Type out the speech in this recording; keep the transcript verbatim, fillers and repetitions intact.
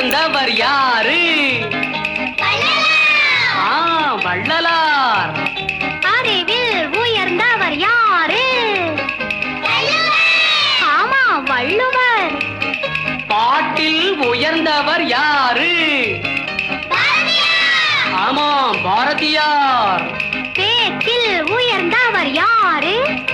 உயர்ந்தவர் யாரு? ஆ, வள்ளலார். அறிவில் உயர்ந்தவர் யாரு? ஆமா, வள்ளுவர். பாட்டில் உயர்ந்தவர் யாரு? ஆமா, பாரதியார். பேச்சில் உயர்ந்தவர் யாரு?